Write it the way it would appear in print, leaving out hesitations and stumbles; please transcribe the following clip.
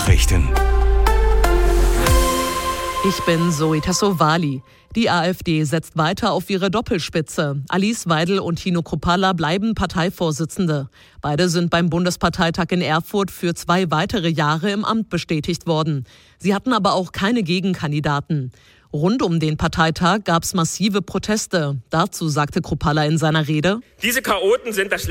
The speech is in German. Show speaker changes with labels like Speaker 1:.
Speaker 1: Nachrichten.
Speaker 2: Ich bin Zoe Tassovali. Die AfD setzt weiter auf ihre Doppelspitze. Alice Weidel und Tino Kruppalla bleiben Parteivorsitzende. Beide sind beim Bundesparteitag in Erfurt für 2 weitere Jahre im Amt bestätigt worden. Sie hatten aber auch keine Gegenkandidaten. Rund um den Parteitag gab es massive Proteste. Dazu sagte Kruppalla in seiner Rede:
Speaker 3: Diese Chaoten sind das